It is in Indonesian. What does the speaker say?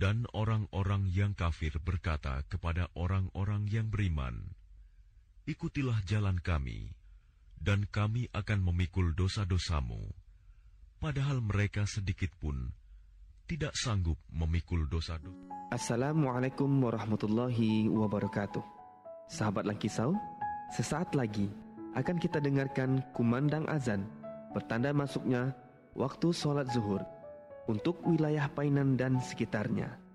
Dan orang-orang yang kafir berkata kepada orang-orang yang beriman, "Ikutilah jalan kami, dan kami akan memikul dosa-dosamu." Padahal mereka sedikit pun tidak sanggup memikul dosa-dosa. Assalamualaikum warahmatullahi wabarakatuh. Sahabat Langkisau, sesaat lagi akan kita dengarkan kumandang azan, pertanda masuknya waktu sholat zuhur untuk wilayah Painan dan sekitarnya.